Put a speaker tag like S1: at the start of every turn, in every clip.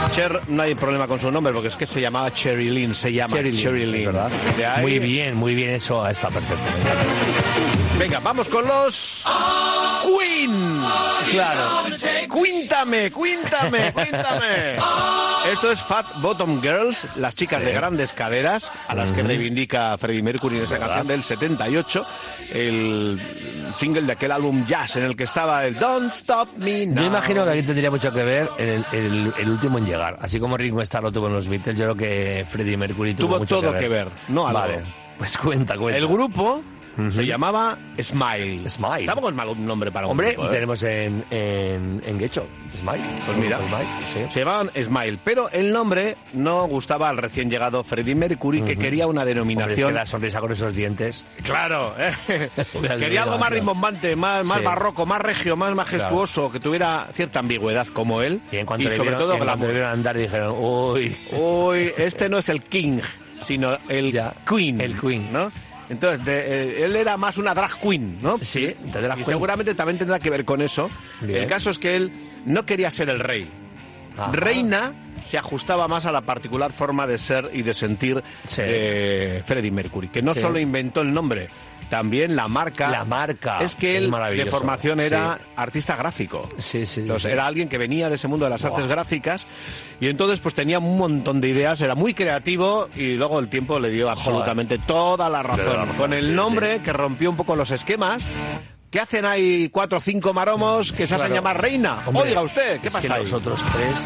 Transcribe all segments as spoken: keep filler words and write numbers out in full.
S1: Cher, no hay problema con su nombre, porque es que se llamaba Cherry Lynn, se llama
S2: Cherry Lynn,
S1: Cherry Lynn.
S2: ¿verdad?
S1: De ahí...
S2: Muy bien, muy bien, eso está perfecto.
S1: Venga, vamos con los... Queen.
S2: Claro.
S1: Cuéntame, cuéntame, cuéntame. Esto es Fat Bottom Girls, las chicas
S2: Sí.
S1: de grandes caderas, a las que reivindica Freddie Mercury en esta
S2: ¿Verdad?
S1: canción del setenta y ocho, el single de aquel álbum Jazz en el que estaba el Don't Stop Me Now.
S2: Yo imagino que aquí tendría mucho que ver el, el, el último en llegar. Así como Ringo Starr lo tuvo en los Beatles, yo creo que Freddie Mercury tuvo,
S1: Tuvo
S2: mucho
S1: todo
S2: que ver.
S1: que ver, no algo.
S2: Vale, pues cuenta, cuenta.
S1: El grupo
S2: Ujú.
S1: se llamaba Smile.
S2: Smile.
S1: Tampoco es mal un nombre para un
S2: Hombre,
S1: grupo, ¿eh?
S2: tenemos en, en, en Guecho, Smile.
S1: Pues mira,
S2: Smile, sí.
S1: se llamaban Smile, pero el nombre no gustaba al recién llegado Freddie Mercury, que quería una
S2: Hombre, es
S1: denominación...
S2: que la sonrisa con esos dientes.
S1: Claro, ¿eh?
S2: Hubiera
S1: Quería
S2: sido
S1: algo más
S2: claro.
S1: rimbombante, más, más
S2: Sí.
S1: barroco, más regio, más majestuoso, que tuviera cierta ambigüedad como él.
S2: Y en cuanto, le,
S1: sobre
S2: vieron,
S1: todo
S2: y en cuanto le
S1: glamour.
S2: vieron andar dijeron, uy,
S1: Uy, este no es el King, sino el
S2: Ya,
S1: Queen.
S2: el Queen.
S1: ¿no? Entonces, de- eh, él era más una drag queen, ¿no?
S2: sí, te darás
S1: Y
S2: cuenta.
S1: seguramente también tendrá que ver con eso.
S2: Bien.
S1: El caso es que él no quería ser el rey.
S2: Ajá.
S1: Reina se ajustaba más a la particular forma de ser y de sentir
S2: Sí.
S1: de Freddie Mercury, que no
S2: Sí.
S1: solo inventó el nombre, también la marca.
S2: La marca.
S1: Es que
S2: Es
S1: él de
S2: maravilloso.
S1: formación era
S2: Sí.
S1: artista gráfico.
S2: Sí, sí.
S1: Entonces
S2: sí.
S1: era alguien que venía de ese mundo de las
S2: Buah.
S1: artes gráficas y entonces pues tenía un montón de ideas, era muy creativo y luego el tiempo le dio absolutamente toda la razón.
S2: Le dio la razón,
S1: Con el
S2: sí,
S1: nombre
S2: sí.
S1: que rompió un poco los esquemas. ¿Qué hacen ahí cuatro o cinco maromos que se hacen
S2: Claro.
S1: llamar reina?
S2: Hombre,
S1: Oiga usted, ¿qué
S2: es
S1: pasa
S2: que
S1: ahí?
S2: los otros tres,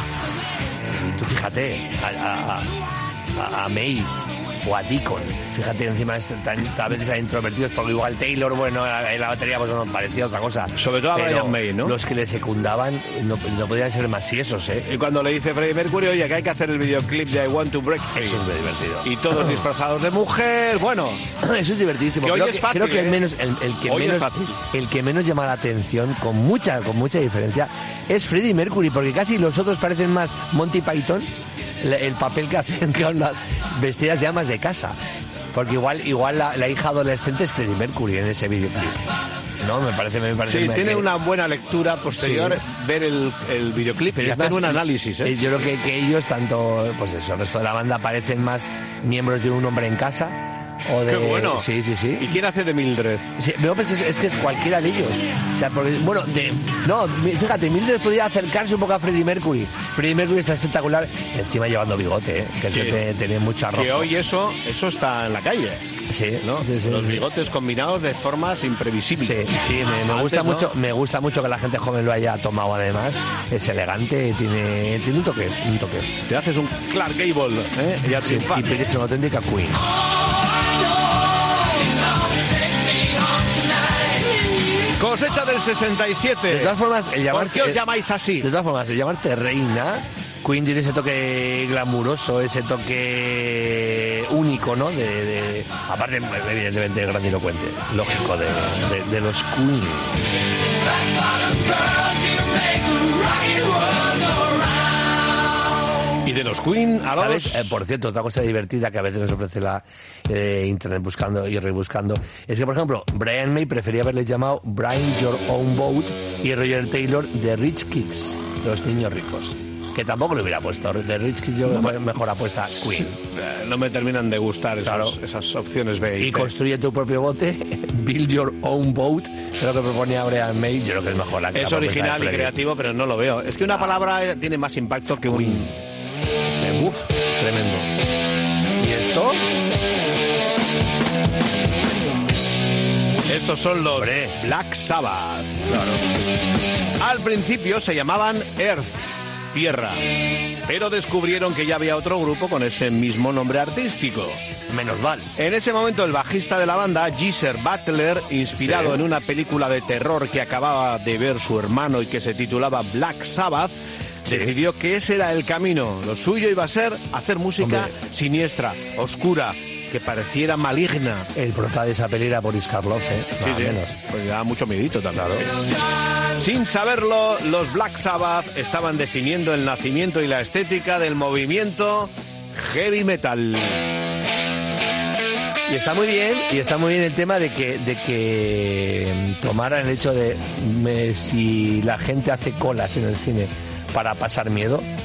S2: tú fíjate, a, a, a, a May o a Deacon, fíjate, encima están a veces hay introvertidos, porque igual Taylor, bueno, en la batería pues no parecía otra cosa.
S1: Sobre todo a
S2: Pero
S1: Brian May, ¿no?
S2: Los que le secundaban no, no podían ser más siesos, ¿eh?
S1: Y cuando le dice Freddie Mercury, oye, que hay que hacer el videoclip de I Want to Break Free.
S2: Eso es muy divertido.
S1: Y todos disfrazados de mujer, bueno,
S2: Eso es divertidísimo.
S1: Que hoy
S2: creo,
S1: es
S2: que,
S1: fácil,
S2: creo que el
S1: ¿eh?
S2: menos, el, el que
S1: Hoy es
S2: menos,
S1: fácil.
S2: el que menos llama la atención, con mucha, con mucha diferencia, es Freddie Mercury, porque casi los otros parecen más Monty Python, el, el papel que hacen con las vestidas de amas de casa. Porque igual, igual la, la hija adolescente es Freddie Mercury en ese videoclip. No, me parece, me parece.
S1: sí,
S2: me-
S1: tiene
S2: que-
S1: una buena lectura posterior
S2: Sí.
S1: ver el, el videoclip
S2: Pero
S1: y
S2: es
S1: hacer
S2: más,
S1: un análisis, ¿eh?
S2: eh, Yo creo que, que ellos, tanto, pues eso, el resto de la banda, parecen más miembros de un hombre en casa. O de,
S1: ¡Qué bueno!
S2: Sí, sí, sí.
S1: ¿Y quién hace de Mildred?
S2: Sí, no, pues es, es que es cualquiera de ellos. O sea, porque, bueno, de, no, mi- fíjate, Mildred podía acercarse un poco a Freddie Mercury. Freddie Mercury está espectacular, encima llevando bigote, ¿eh? Que
S1: Sí.
S2: se te, tenía mucha ropa.
S1: Que hoy eso, eso está en la calle,
S2: Sí,
S1: ¿no?
S2: sí, sí,
S1: Los
S2: sí.
S1: bigotes combinados de formas imprevisibles.
S2: Sí, sí, me, me
S1: Antes,
S2: gusta
S1: ¿no?
S2: mucho, me gusta mucho que la gente joven lo haya tomado además. Es elegante, tiene, tiene un toque, un toque.
S1: Te haces un Clark Gable, ¿eh? Y a
S2: Sí,
S1: triunfar.
S2: y Pérez es una auténtica queen.
S1: Cosecha del sesenta y siete.
S2: De todas formas, el
S1: ¿Por
S2: llamarte,
S1: qué os llamáis así?
S2: De todas formas, el llamarte reina, Queen tiene ese toque glamuroso, ese toque único, ¿no? De, de- aparte, evidentemente, grandilocuente, lógico, de, de, de los Queen.
S1: Y de los Queen a los...
S2: ¿Sabes? Eh, por cierto, otra cosa divertida que a veces nos ofrece la eh, internet buscando y rebuscando es que, por ejemplo, Brian May prefería haberle llamado Brian Your Own Boat y Roger Taylor The Rich Kids, los niños ricos. Que tampoco le hubiera puesto. The Rich Kids yo mejor, mejor apuesta Queen.
S1: Eh, No me terminan de gustar esos-
S2: Claro.
S1: esas opciones B y
S2: Y
S1: C.
S2: construye tu propio bote, Build Your Own Boat, que es lo que proponía Brian May, yo creo que es mejor la que
S1: Es
S2: la propuesta
S1: original
S2: de
S1: y
S2: Freddie.
S1: creativo, pero no lo veo. Es que una palabra eh, tiene más impacto que un...
S2: Queen. Sí, uf, tremendo. ¿Y esto?
S1: Estos son los
S2: Hombre.
S1: Black Sabbath. Al principio se llamaban Earth, Tierra, pero descubrieron que ya había otro grupo con ese mismo nombre artístico.
S2: Menos mal.
S1: En ese momento el bajista de la banda, Geezer Butler, inspirado
S2: Sí.
S1: en una película de terror que acababa de ver su hermano y que se titulaba Black Sabbath,
S2: Sí.
S1: decidió que ese era el camino. Lo suyo iba a ser hacer música
S2: Hombre.
S1: siniestra, oscura, que pareciera maligna.
S2: El prota de esa peli era Boris Karloff, ¿eh?
S1: Sí,
S2: Nada
S1: sí.
S2: menos.
S1: Pues da mucho miedito también. Sin saberlo, los Black Sabbath estaban definiendo el nacimiento y la estética del movimiento heavy metal.
S2: Y está muy bien, y está muy bien el tema de que, de que mm, tomaran el hecho de me- si la gente hace colas en el cine para pasar miedo,